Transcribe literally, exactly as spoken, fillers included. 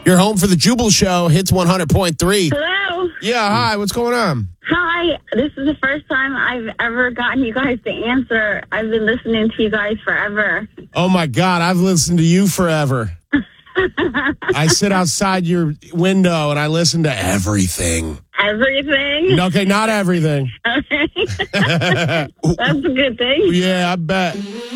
You're home for the Jubal Show, Hits one hundred point three. Hello. Yeah, hi, what's going on? Hi. This is the first time I've ever gotten you guys to answer. I've been listening to you guys forever. Oh, my God, I've listened to you forever. I sit outside your window and I listen to everything. Everything? Okay, not everything. Okay. That's a good thing. Yeah, I bet.